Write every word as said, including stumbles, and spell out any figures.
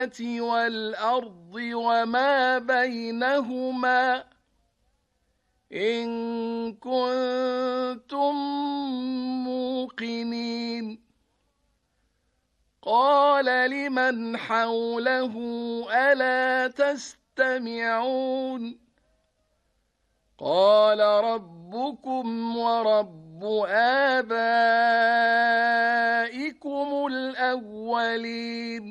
والأرض وما بينهما إن كنتم موقنين قال لمن حوله ألا تستمعون قال ربكم ورب آبائكم الأولين